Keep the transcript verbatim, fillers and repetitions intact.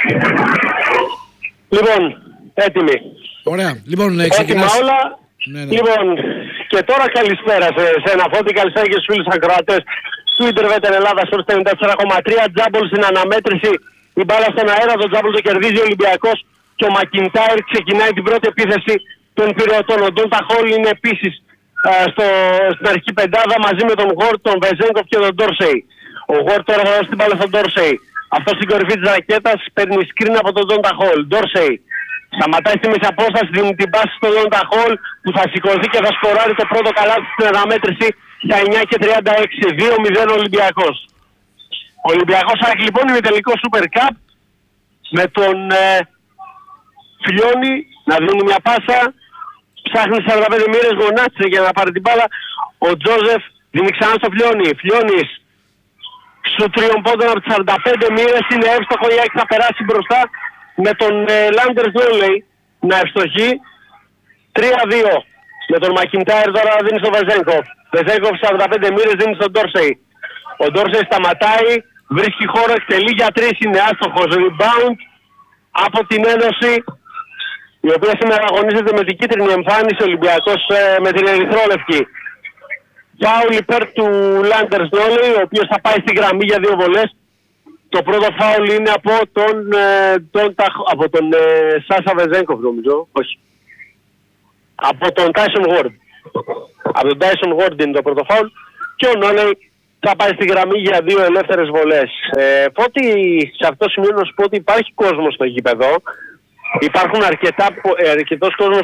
Λοιπόν, έτοιμοι. Ωραία. Λοιπόν, Έτοιμα ξεκινάς. όλα. Ναι, ναι. Λοιπόν, και τώρα καλησπέρα σε, σε ένα Φώτη, καλησπέρα και στους φίλους ακροατές του Ιντερβέτ Ελλάδα στο ενενήντα τέσσερα κόμμα τρία. Τζάμπολ στην αναμέτρηση, η μπάλα στον αέρα, το Τζάμπολ το κερδίζει ο Ολυμπιακός και ο Μακιντάιρ ξεκινάει την πρώτη επίθεση των Πυριωτών. Ο Ντόντα Χολ είναι επίσης α, στο, στην αρχική πεντάδα μαζί με τον Γουόρτ, τον Βεζένκοφ και τον Ντόρσεϊ. Ο Γουόρτ τώρα θα δώσει την μπάλα στον Ντόρσεϊ. Αυτό στην κορυφή της ρακέτας παίρνει σκριν από τον Ντόντα Χολ. Ντόρσεϊ σταματάει στη μέση απόσταση, δίνει την πάση στον Ντόντα Χολ που θα σηκωθεί και θα σκοράρει το πρώτο καλάθι στην αναμέτρηση στα εννιά και τριάντα έξι. δύο μηδέν Ολυμπιακός. Ο Ολυμπιακός θα έχει λοιπόν ημιτελικό Super Cup με τον ε, Φιλιώνη να δίνει μια πάσα. Ψάχνει σαράντα πέντε μοίρες, γονάτισε για να πάρει την μπάλα. Ο Τζόζεφ δίνει ξανά στο Φιλιώνη. Φιλιώνης σου τριών πόντων από τις σαράντα πέντε μοίρες είναι εύστοχο, η Άκη θα περάσει μπροστά με τον ε, Λάντερς Νόλεϊ να ευστοχεί. τρία δύο με τον Μακιντάιρ τώρα δίνει στο Βεζένκοφ. Βεζένκοφ σαράντα πέντε μοίρες δίνει στον Ντόρσεϊ. Ο Ντόρσεϊ σταματάει, βρίσκει χώρο, εκτελεί για τρεις, είναι άστοχος. Rebound από την Ένωση, η οποία σήμερα αγωνίζεται με την κίτρινη εμφάνιση, ο Ολυμπιακός ε, με την ερυθρόλευκη. Φάουλ υπέρ του Λάντερς Νόλεϊ, ο οποίος θα πάει στη γραμμή για δύο βολές. Το πρώτο φάουλ είναι από τον, ε, τον, από τον ε, Σάσα Βεζένκοφ νομίζω, όχι. Από τον Τάισον Γουόρντ. Από τον Τάισον Γουόρντ είναι το πρώτο φάουλ και ο Νόλεϊ θα πάει στη γραμμή για δύο ελεύθερες βολές. Ε, Φώτη, σε αυτό το σημείο να σου πω ότι υπάρχει κόσμος στο γήπεδο. Υπάρχουν αρκετά, αρκετός κόσμος